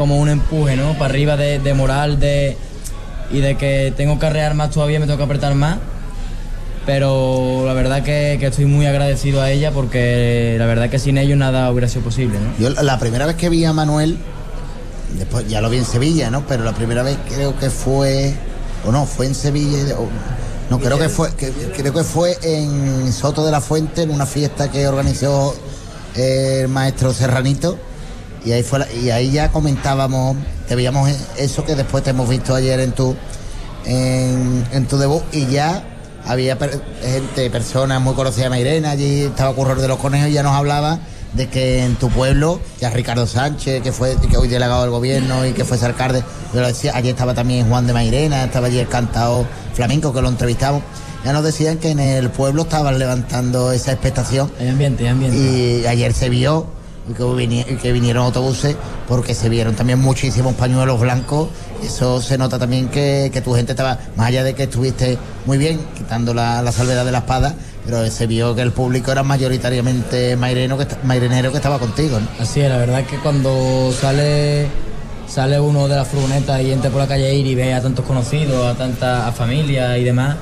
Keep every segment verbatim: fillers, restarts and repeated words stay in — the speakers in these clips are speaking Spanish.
como un empuje, ¿no? Para arriba de, de moral, de y de que tengo que arrear más todavía, me tengo que apretar más. Pero la verdad que, que estoy muy agradecido a ella porque la verdad que sin ellos nada hubiera sido posible, ¿no? Yo la primera vez que vi a Manuel, después ya lo vi en Sevilla, ¿no? Pero la primera vez creo que fue, o no, fue en Sevilla, o, no, creo que fue, que, creo que fue en Soto de la Fuente, en una fiesta que organizó el maestro Serranito, y ahí fue la, y ahí ya comentábamos, te veíamos eso que después te hemos visto ayer en tu en, en tu debut, y ya había per, gente, personas muy conocidas de Mairena, allí estaba Curro de los Conejos y ya nos hablaba de que en tu pueblo, ya Ricardo Sánchez, que fue que hoy delegado del gobierno y que fue alcalde, pero decía, allí estaba también Juan de Mairena, estaba allí el cantao flamenco que lo entrevistamos, ya nos decían que en el pueblo estaban levantando esa expectación. Hay ambiente, hay ambiente. Y ayer se vio que, vini, que vinieron autobuses porque se vieron también muchísimos pañuelos blancos. Eso se nota también que, que tu gente estaba, más allá de que estuviste muy bien, quitando la, la salvedad de la espada, pero se vio que el público era mayoritariamente maireno que, mairenero que estaba contigo, ¿no? Así es, la verdad es que cuando sale sale uno de la furgoneta y entra por la calle Ir y ve a tantos conocidos, a tantas familias y demás,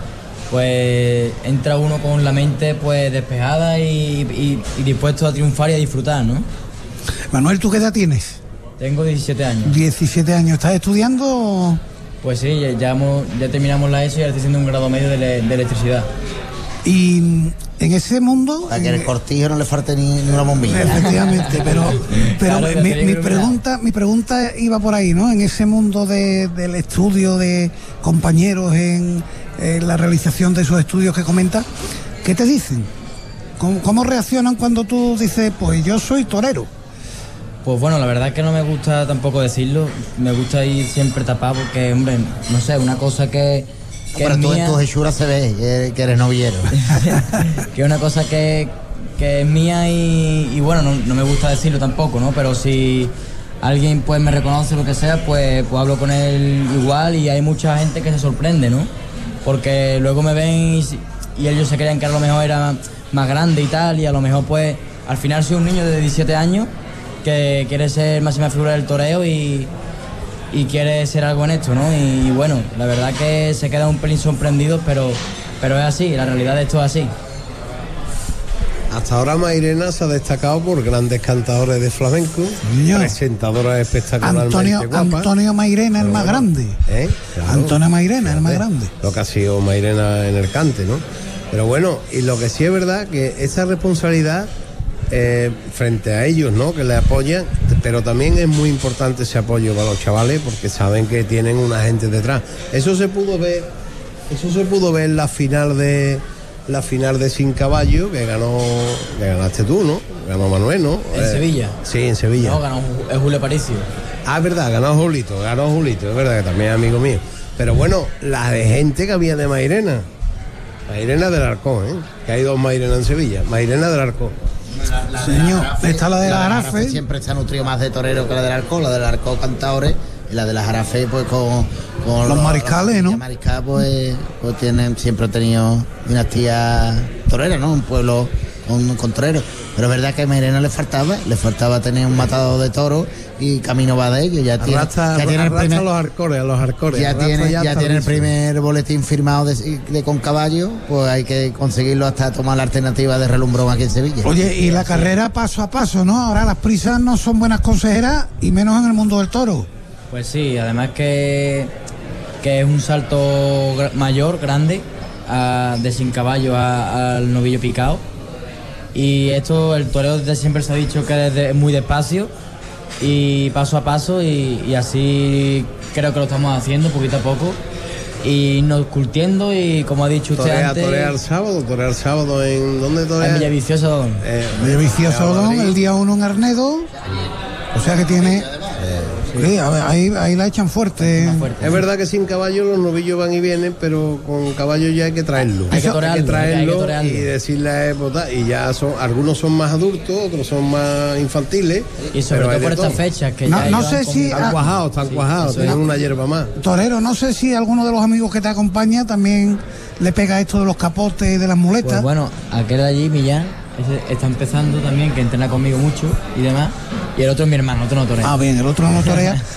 pues entra uno con la mente pues despejada y, y, y dispuesto a triunfar y a disfrutar, ¿no? Manuel, ¿tú qué edad tienes? Tengo diecisiete años. diecisiete años. ¿Estás estudiando? Pues sí, ya, ya, hemos, ya terminamos la ESO y ahora estoy haciendo un grado medio de, le, de electricidad. Y en ese mundo... A que en el cortijo no le falte ni, ni una bombilla. Efectivamente, pero, pero Claro, mi, mi, pregunta, mi pregunta iba por ahí, ¿no? En ese mundo de, del estudio, de compañeros en, en la realización de esos estudios que comentas, ¿qué te dicen? ¿Cómo, cómo reaccionan cuando tú dices, pues yo soy torero? Pues bueno, la verdad es que no me gusta tampoco decirlo, me gusta ir siempre tapado porque, hombre, no sé, una cosa que... que pero es tú mía, en tus hechuras se ve que eres novillero. que es una cosa que, que es mía y, y bueno, no, no me gusta decirlo tampoco, ¿no? Pero si alguien pues me reconoce lo que sea, pues, pues hablo con él igual y hay mucha gente que se sorprende, ¿no? Porque luego me ven y, y ellos se creían que a lo mejor era más grande y tal, y a lo mejor pues al final soy un niño de diecisiete años que quiere ser máxima figura del toreo y, y quiere ser algo en esto, ¿no? Y, y bueno, la verdad que se queda un pelín sorprendido, pero, pero es así, la realidad de esto es así. Hasta ahora Mairena se ha destacado por grandes cantadores de flamenco, Niño. presentadoras espectaculares. Antonio, Antonio Mairena, el más bueno, grande. ¿Eh? Claro, Antonio Mairena, el más grande. Lo que ha sido Mairena en el cante, ¿no? Pero bueno, y lo que sí es verdad que esa responsabilidad eh, frente a ellos, ¿no? Que le apoyan, pero también es muy importante ese apoyo para los chavales porque saben que tienen una gente detrás. Eso se pudo ver, eso se pudo ver en la final de la final de Sin Caballo que ganó, que ganaste tú, ¿no? Ganó Manuel, ¿no? En eh, Sevilla. Sí, en Sevilla. No, ganó es Julio Aparicio. Ah, es verdad, ganó Julito, ganó Julito, es verdad que también es amigo mío. Pero bueno, la de gente que había de Mairena. Mairena del Arcón, ¿eh? Que hay dos Mairena en Sevilla. Mairena del Arcón. La, la Señor, Jarafe, está la de la Jarafe. Siempre se ha nutrido más de torero que la del Arcón. La del Arcón cantadores y la de la Jarafe pues con, con los, los mariscales, los, ¿no? Los mariscales pues, pues tienen, siempre han tenido dinastía torera, ¿no? Un pueblo con, con toreros. Pero es verdad que a Mairena le faltaba, le faltaba tener un matador de toros y camino va de ello. Ya tiene, arrastra, ya tiene el primer, a los arcores, a los arcores. Ya tiene, ya ya tiene el primer boletín firmado de, de con caballo, pues hay que conseguirlo hasta tomar la alternativa de relumbrón aquí en Sevilla. Oye, y la carrera paso a paso, ¿no? Ahora las prisas no son buenas consejeras y menos en el mundo del toro. Pues sí, además que, que es un salto mayor, grande, a, de Sin Caballo al novillo picado. Y esto, el toreo desde siempre se ha dicho que es de, muy despacio y paso a paso y, y así creo que lo estamos haciendo poquito a poco y nos curtiendo y como ha dicho usted torea, antes... Torear sábado, torear sábado en... ¿Dónde torea? En Villaviciosa, eh, Villaviciosa, el día uno en Arnedo, o sea que tiene... Sí, ahí, ahí la echan fuerte. fuerte. Es verdad que sin caballo los novillos van y vienen, pero con caballo ya hay que traerlo. Hay que, hay que traerlo hay que y decirle y ya son, algunos son más adultos, otros son más infantiles. Y sobre todo por estas fechas que no, ya no sé si están cuajados, están sí, cuajados, tienen una hierba más. Torero, no sé si alguno de los amigos que te acompaña también le pega esto de los capotes y de las muletas. Pues bueno, aquel de allí, Millán, Ese está empezando también, que entrena conmigo mucho y demás. Y el otro es mi hermano, otro no torea. Ah, bien, el otro no torea.